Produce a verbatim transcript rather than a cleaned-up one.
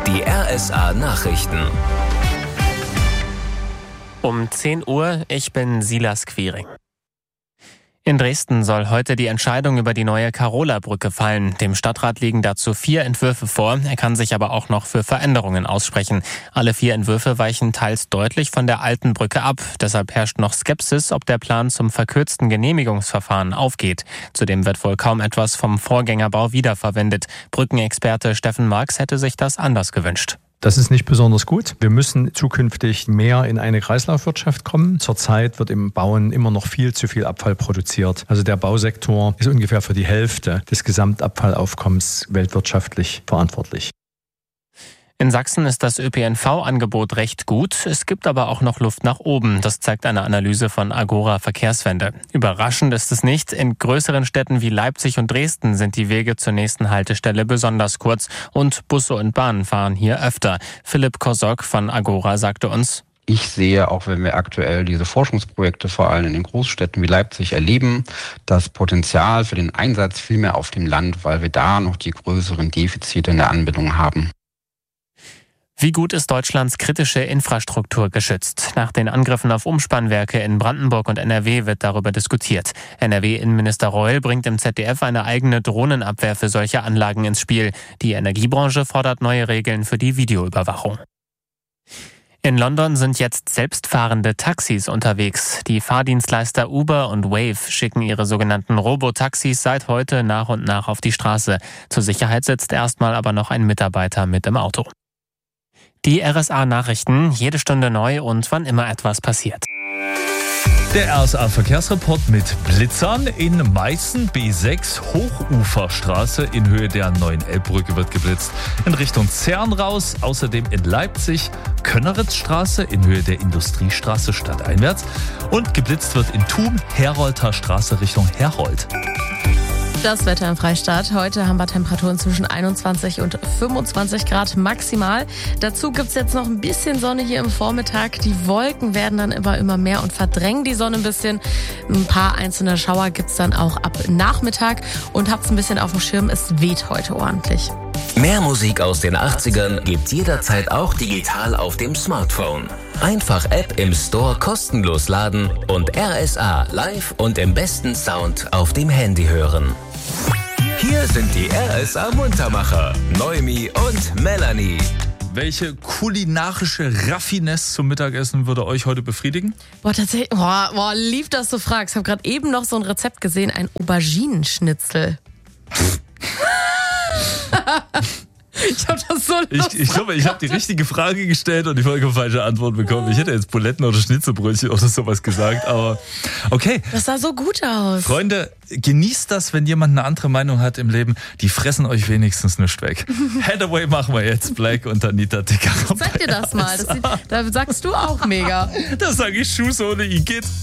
Die R S A-Nachrichten. Um zehn Uhr, ich bin Silas Quiring. In Dresden soll heute die Entscheidung über die neue Karola-Brücke fallen. Dem Stadtrat liegen dazu vier Entwürfe vor. Er kann sich aber auch noch für Veränderungen aussprechen. Alle vier Entwürfe weichen teils deutlich von der alten Brücke ab. Deshalb herrscht noch Skepsis, ob der Plan zum verkürzten Genehmigungsverfahren aufgeht. Zudem wird wohl kaum etwas vom Vorgängerbau wiederverwendet. Brückenexperte Steffen Marx hätte sich das anders gewünscht. Das ist nicht besonders gut. Wir müssen zukünftig mehr in eine Kreislaufwirtschaft kommen. Zurzeit wird im Bauen immer noch viel zu viel Abfall produziert. Also der Bausektor ist ungefähr für die Hälfte des Gesamtabfallaufkommens weltwirtschaftlich verantwortlich. In Sachsen ist das Ö P N V-Angebot recht gut. Es gibt aber auch noch Luft nach oben. Das zeigt eine Analyse von Agora Verkehrswende. Überraschend ist es nicht. In größeren Städten wie Leipzig und Dresden sind die Wege zur nächsten Haltestelle besonders kurz. Und Busse und Bahnen fahren hier öfter. Philipp Kosok von Agora sagte uns: Ich sehe, auch wenn wir aktuell diese Forschungsprojekte vor allem in den Großstädten wie Leipzig erleben, das Potenzial für den Einsatz viel mehr auf dem Land, weil wir da noch die größeren Defizite in der Anbindung haben. Wie gut ist Deutschlands kritische Infrastruktur geschützt? Nach den Angriffen auf Umspannwerke in Brandenburg und N R W wird darüber diskutiert. N R W-Innenminister Reul bringt im Z D F eine eigene Drohnenabwehr für solche Anlagen ins Spiel. Die Energiebranche fordert neue Regeln für die Videoüberwachung. In London sind jetzt selbstfahrende Taxis unterwegs. Die Fahrdienstleister Uber und Wave schicken ihre sogenannten Robotaxis seit heute nach und nach auf die Straße. Zur Sicherheit sitzt erstmal aber noch ein Mitarbeiter mit im Auto. Die R S A-Nachrichten, jede Stunde neu und wann immer etwas passiert. Der R S A-Verkehrsreport mit Blitzern in Meißen B sechs Hochuferstraße in Höhe der neuen Elbbrücke wird geblitzt. In Richtung Zern raus, außerdem in Leipzig Könneritzstraße in Höhe der Industriestraße stadteinwärts und geblitzt wird in Thun Herolter Straße Richtung Herold. Das Wetter im Freistaat. Heute haben wir Temperaturen zwischen einundzwanzig und fünfundzwanzig Grad maximal. Dazu gibt's jetzt noch ein bisschen Sonne hier im Vormittag. Die Wolken werden dann immer, immer mehr und verdrängen die Sonne ein bisschen. Ein paar einzelne Schauer gibt's dann auch ab Nachmittag. Und habt's ein bisschen auf dem Schirm, es weht heute ordentlich. Mehr Musik aus den achtzigern gibt's jederzeit auch digital auf dem Smartphone. Einfach App im Store kostenlos laden und R S A live und im besten Sound auf dem Handy hören. Hier sind die R S A Muntermacher, Noemi und Melanie. Welche kulinarische Raffinesse zum Mittagessen würde euch heute befriedigen? Boah, tatsächlich, boah, boah, lieb, dass du fragst. Ich habe gerade eben noch so ein Rezept gesehen, ein Auberginenschnitzel. Ich habe das so Ich, ich glaube, ich habe die richtige Frage gestellt und die vollkommen falsche Antwort bekommen. Ich hätte jetzt Buletten oder Schnitzelbrötchen oder sowas gesagt, aber okay. Das sah so gut aus. Freunde, genießt das, wenn jemand eine andere Meinung hat im Leben. Die fressen euch wenigstens nicht weg. Hathaway machen wir jetzt, Black und Anita Dicker. Sag dir das mal, das sieht, da sagst du auch mega. Das sage ich Schuss ohne Igitt.